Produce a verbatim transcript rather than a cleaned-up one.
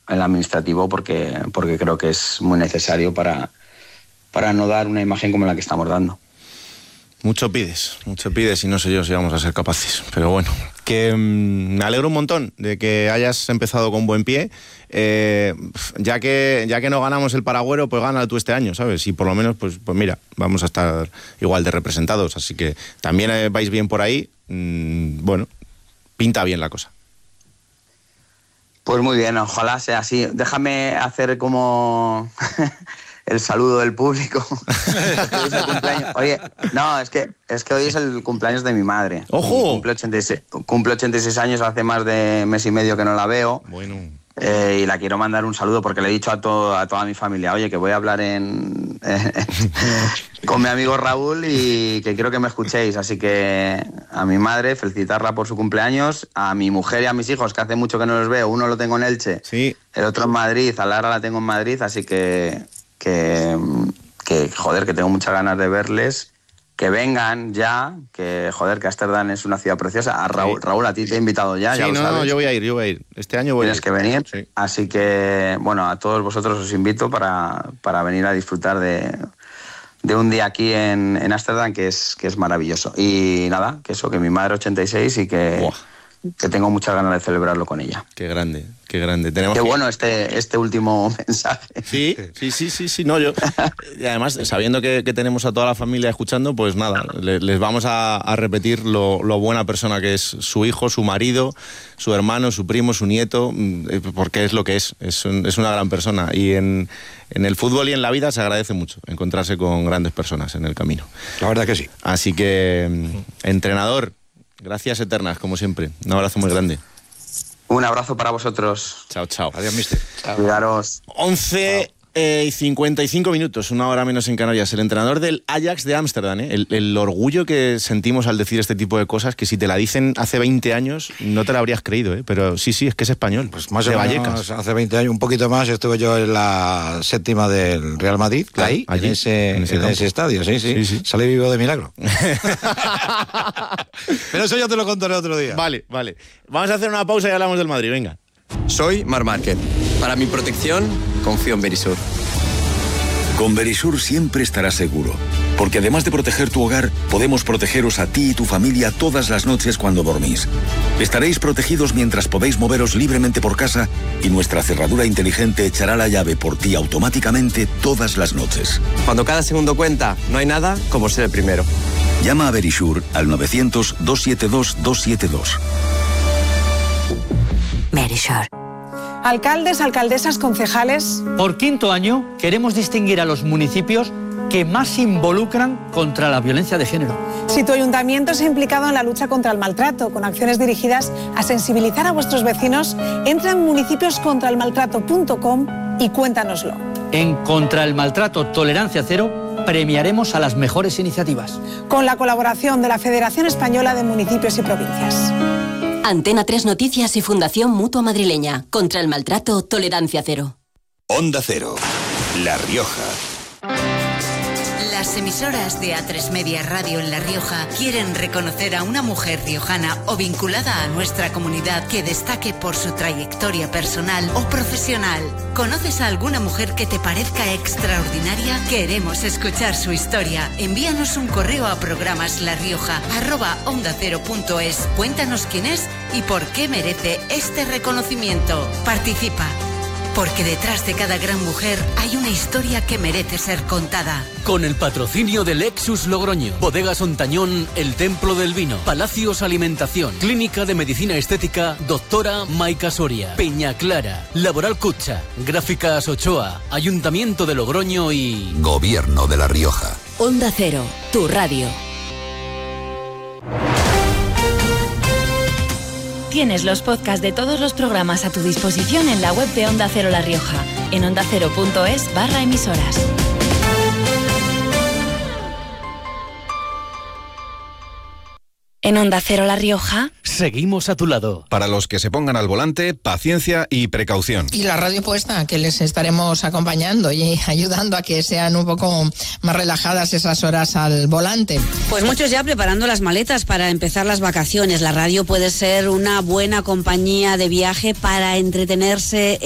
el administrativo porque, porque creo que es muy necesario para, para no dar una imagen como la que estamos dando. Mucho pides, mucho pides y no sé yo si vamos a ser capaces, pero bueno, que mmm, me alegro un montón de que hayas empezado con buen pie, eh, ya que ya que no ganamos el Paragüero, pues gana tú este año, ¿sabes? Y por lo menos, pues, pues mira, vamos a estar igual de representados, así que también eh, vais bien por ahí, mmm, bueno, pinta bien la cosa. Pues muy bien, ojalá sea así. Déjame hacer como... el saludo del público. Hoy es el cumpleaños. Oye, no, es que, es que hoy es el cumpleaños de mi madre. ¡Ojo! Cumple ochenta y seis, cumple ochenta y seis años, hace más de mes y medio que no la veo. Bueno. Eh, y la quiero mandar un saludo porque le he dicho a, to, a toda mi familia, oye, que voy a hablar en, eh, con mi amigo Raúl y que quiero que me escuchéis. Así que a mi madre, felicitarla por su cumpleaños, a mi mujer y a mis hijos, que hace mucho que no los veo. Uno lo tengo en Elche, sí. El otro en Madrid, a Lara la tengo en Madrid, así que... Que, que, joder, que tengo muchas ganas de verles, que vengan ya, que, joder, que Ámsterdam es una ciudad preciosa. A Raúl, Raúl, a ti te he invitado ya, sí, ya lo no, sabes. no, yo voy a ir, yo voy a ir. Este año voy Tienes a ir. que venir, sí. Así que, bueno, a todos vosotros os invito para, para venir a disfrutar de, de un día aquí en, en Ámsterdam, que es, que es maravilloso. Y nada, que eso, que mi madre ochenta y seis y que... Buah. Que tengo muchas ganas de celebrarlo con ella. Qué grande, qué grande. Tenemos qué que... bueno este, este último mensaje. Sí, sí, sí, sí, sí, no, yo. Y además, sabiendo que, que tenemos a toda la familia escuchando, pues nada, les, les vamos a, a repetir lo, lo buena persona que es su hijo, su marido, su hermano, su primo, su nieto, porque es lo que es, es, un, es una gran persona. Y en, en el fútbol y en la vida se agradece mucho encontrarse con grandes personas en el camino. La verdad que sí. Así que, entrenador, gracias eternas, como siempre. Un abrazo muy grande. Un abrazo para vosotros. Chao, chao. Adiós, mister. Cuidaros. once y cincuenta y cinco minutos, una hora menos en Canarias. El entrenador del Ajax de Ámsterdam, ¿eh? el, el orgullo que sentimos al decir este tipo de cosas, que si te la dicen hace veinte años, no te la habrías creído, ¿eh? Pero sí, sí, es que es español. Pues más de o Vallecas. menos hace veinte años, un poquito más, estuve yo en la séptima del Real Madrid, claro, ahí, allí, en, ese, en, ese, en ese estadio, sí, sí, sí, sí. Salí vivo de milagro. Pero eso ya te lo contaré otro día. Vale, vale. Vamos a hacer una pausa y hablamos del Madrid, venga. Soy Marc Márquez. Para mi protección, confío en Verisur. Con Verisur siempre estarás seguro, porque además de proteger tu hogar, podemos protegeros a ti y tu familia todas las noches cuando dormís. Estaréis protegidos mientras podéis moveros libremente por casa y nuestra cerradura inteligente echará la llave por ti automáticamente todas las noches. Cuando cada segundo cuenta, no hay nada como ser el primero. Llama a Verisur al novecientos, doscientos setenta y dos, doscientos setenta y dos. Verisur. Alcaldes, alcaldesas, concejales. Por quinto año queremos distinguir a los municipios que más se involucran contra la violencia de género. Si tu ayuntamiento se ha implicado en la lucha contra el maltrato, con acciones dirigidas a sensibilizar a vuestros vecinos, entra en municipios contra el maltrato punto com y cuéntanoslo. En Contra el Maltrato Tolerancia Cero premiaremos a las mejores iniciativas. Con la colaboración de la Federación Española de Municipios y Provincias. Antena tres Noticias y Fundación Mutua Madrileña. Contra el Maltrato Tolerancia Cero. Onda Cero, La Rioja. Las emisoras de A tres Media Radio en La Rioja quieren reconocer a una mujer riojana o vinculada a nuestra comunidad que destaque por su trayectoria personal o profesional. ¿Conoces a alguna mujer que te parezca extraordinaria? Queremos escuchar su historia. Envíanos un correo a programaslarioja arroba onda cero punto es. Cuéntanos quién es y por qué merece este reconocimiento. Participa. Porque detrás de cada gran mujer hay una historia que merece ser contada. Con el patrocinio de Lexus Logroño, Bodegas Ontañón, El Templo del Vino, Palacios Alimentación, Clínica de Medicina Estética, Doctora Maica Soria, Peña Clara, Laboral Cucha, Gráficas Ochoa, Ayuntamiento de Logroño y... Gobierno de La Rioja. Onda Cero, tu radio. Tienes los podcasts de todos los programas a tu disposición en la web de Onda Cero La Rioja, en onda cero punto es barra emisoras. En Onda Cero La Rioja... Seguimos a tu lado. Para los que se pongan al volante, paciencia y precaución. Y la radio puesta, que les estaremos acompañando y ayudando a que sean un poco más relajadas esas horas al volante. Pues muchos ya preparando las maletas para empezar las vacaciones. La radio puede ser una buena compañía de viaje para entretenerse